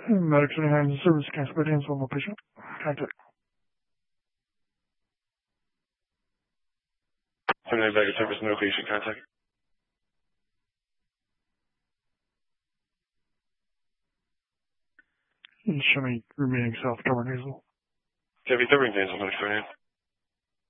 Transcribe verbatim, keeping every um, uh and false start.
Medics and service transportation level patient. Contact. seventy-nine baggage service, no patient contact. Show me remaining South Tower nasal. Heavy thirty nasal, medics right hand.